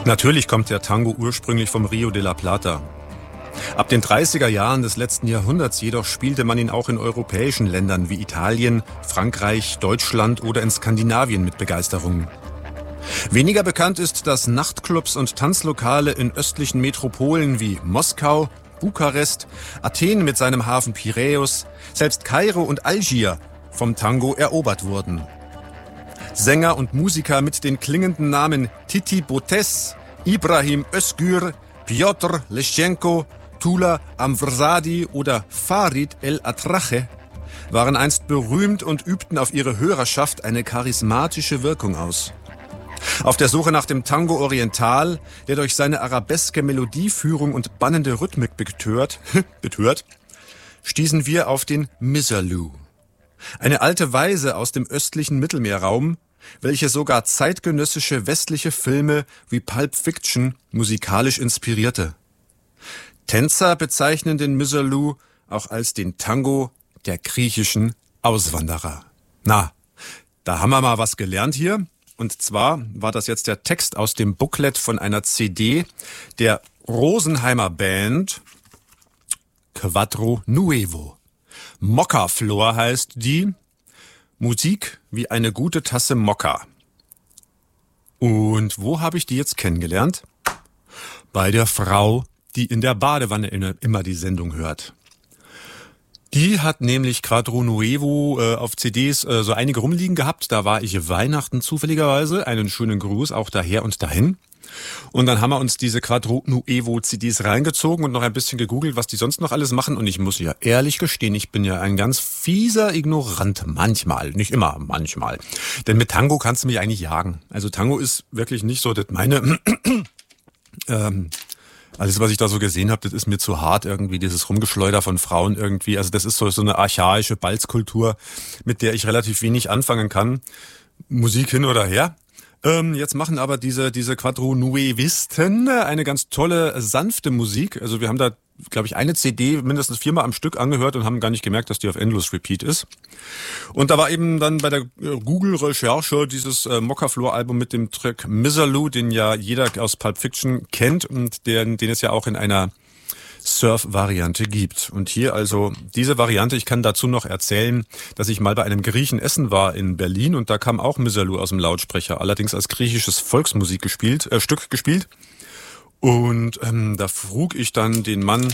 Natürlich kommt der Tango ursprünglich vom Rio de la Plata. Ab den 30er Jahren des letzten Jahrhunderts jedoch spielte man ihn auch in europäischen Ländern wie Italien, Frankreich, Deutschland oder in Skandinavien mit Begeisterung. Weniger bekannt ist, dass Nachtclubs und Tanzlokale in östlichen Metropolen wie Moskau, Bukarest, Athen mit seinem Hafen Piräus, selbst Kairo und Algier vom Tango erobert wurden. Sänger und Musiker mit den klingenden Namen Titi Botez, Ibrahim Özgür, Piotr Leschenko, Tula Amvrsadi oder Farid El-Atrache waren einst berühmt und übten auf ihre Hörerschaft eine charismatische Wirkung aus. Auf der Suche nach dem Tango Oriental, der durch seine arabeske Melodieführung und bannende Rhythmik betört, stießen wir auf den Misirlou. Eine alte Weise aus dem östlichen Mittelmeerraum, welche sogar zeitgenössische westliche Filme wie Pulp Fiction musikalisch inspirierte. Tänzer bezeichnen den Misirlou auch als den Tango der griechischen Auswanderer. Na, da haben wir mal was gelernt hier. Und zwar war das jetzt der Text aus dem Booklet von einer CD der Rosenheimer Band Quattro Nuevo. Moccaflor heißt die. Musik wie eine gute Tasse Mokka. Und wo habe ich die jetzt kennengelernt? Bei der Frau, die in der Badewanne immer die Sendung hört. Die hat nämlich Quattro Nuevo auf CDs so einige rumliegen gehabt. Da war ich Weihnachten zufälligerweise. Einen schönen Gruß auch daher und dahin. Und dann haben wir uns diese Quattro Nuevo CDs reingezogen und noch ein bisschen gegoogelt, was die sonst noch alles machen. Und ich muss ja ehrlich gestehen, ich bin ja ein ganz fieser Ignorant. Manchmal, nicht immer, manchmal. Denn mit Tango kannst du mich eigentlich jagen. Also Tango ist wirklich nicht so das meine... Alles, was ich da so gesehen habe, das ist mir zu hart irgendwie, dieses Rumgeschleuder von Frauen irgendwie. Also das ist so eine archaische Balzkultur, mit der ich relativ wenig anfangen kann. Musik hin oder her. Jetzt machen aber diese Quattro Nuevisten eine ganz tolle, sanfte Musik. Also wir haben da, glaube ich, eine CD mindestens 4-mal am Stück angehört und haben gar nicht gemerkt, dass die auf Endless Repeat ist. Und da war eben dann bei der Google-Recherche dieses Moccaflor-Album mit dem Track Misirlou, den ja jeder aus Pulp Fiction kennt und den es ja auch in einer Surf-Variante gibt. Und hier also diese Variante, ich kann dazu noch erzählen, dass ich mal bei einem Griechen essen war in Berlin und da kam auch Misirlou aus dem Lautsprecher, allerdings als griechisches Volksmusikstück gespielt. Und da frug ich dann den Mann,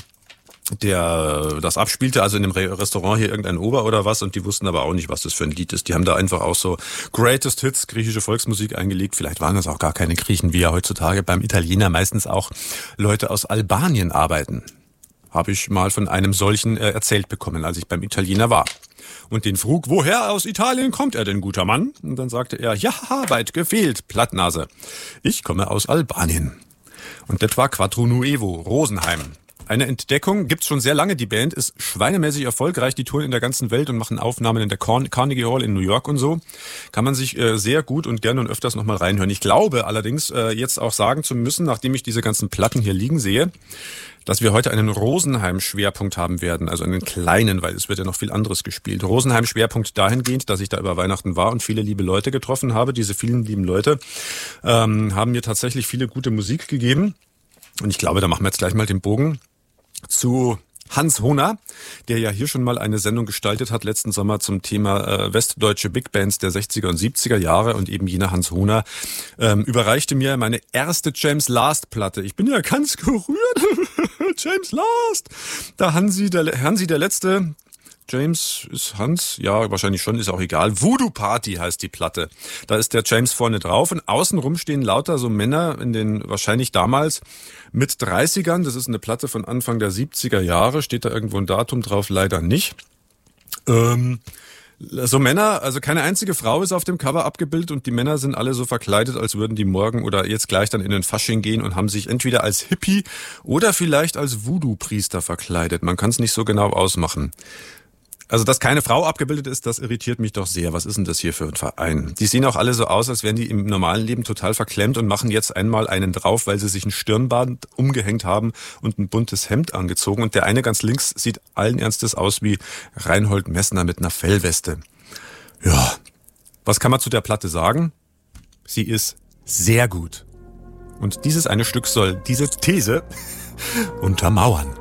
der das abspielte, also in dem Restaurant hier irgendein Ober oder was, und die wussten aber auch nicht, was das für ein Lied ist. Die haben da einfach auch so Greatest Hits, griechische Volksmusik eingelegt. Vielleicht waren das auch gar keine Griechen, wie ja heutzutage beim Italiener meistens auch Leute aus Albanien arbeiten. Habe ich mal von einem solchen erzählt bekommen, als ich beim Italiener war. Und den frug, woher aus Italien kommt er denn, guter Mann? Und dann sagte er, ja, weit gefehlt, Plattnase. Ich komme aus Albanien. Und das war Quattro Nuevo, Rosenheim. Eine Entdeckung, gibt's schon sehr lange. Die Band ist schweinemäßig erfolgreich. Die touren in der ganzen Welt und machen Aufnahmen in der Carnegie Hall in New York und so. Kann man sich sehr gut und gerne und öfters nochmal reinhören. Ich glaube allerdings jetzt auch sagen zu müssen, nachdem ich diese ganzen Platten hier liegen sehe, dass wir heute einen Rosenheim-Schwerpunkt haben werden, also einen kleinen, weil es wird ja noch viel anderes gespielt. Rosenheim-Schwerpunkt dahingehend, dass ich da über Weihnachten war und viele liebe Leute getroffen habe. Diese vielen lieben Leute haben mir tatsächlich viele gute Musik gegeben. Und ich glaube, da machen wir jetzt gleich mal den Bogen zu Hans Hohner, der ja hier schon mal eine Sendung gestaltet hat, letzten Sommer zum Thema westdeutsche Big Bands der 60er und 70er Jahre. Und eben jener Hans Hohner überreichte mir meine erste James Last Platte. Ich bin ja ganz gerührt. James Last. Da Hansi der Letzte. James ist Hans, ja, wahrscheinlich schon, ist auch egal. Voodoo Party heißt die Platte. Da ist der James vorne drauf und außenrum stehen lauter so Männer in den wahrscheinlich damals mit 30ern. Das ist eine Platte von Anfang der 70er Jahre. Steht da irgendwo ein Datum drauf? Leider nicht. So Männer, also keine einzige Frau ist auf dem Cover abgebildet und die Männer sind alle so verkleidet, als würden die morgen oder jetzt gleich dann in den Fasching gehen und haben sich entweder als Hippie oder vielleicht als Voodoo-Priester verkleidet. Man kann es nicht so genau ausmachen. Also, dass keine Frau abgebildet ist, das irritiert mich doch sehr. Was ist denn das hier für ein Verein? Die sehen auch alle so aus, als wären die im normalen Leben total verklemmt und machen jetzt einmal einen drauf, weil sie sich ein Stirnband umgehängt haben und ein buntes Hemd angezogen. Und der eine ganz links sieht allen Ernstes aus wie Reinhold Messner mit einer Fellweste. Ja, was kann man zu der Platte sagen? Sie ist sehr gut. Und dieses eine Stück soll diese These untermauern.